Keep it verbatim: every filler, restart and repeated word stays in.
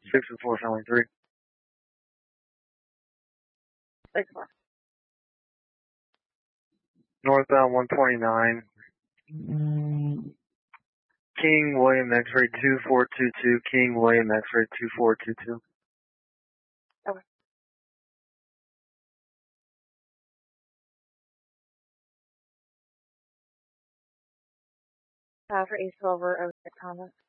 six and four, family three. Six four. Northbound one twenty-nine. Mm. King William X-ray two four two two. King William X-ray two four two two. Okay. Uh, for East Silver, oh six Honda.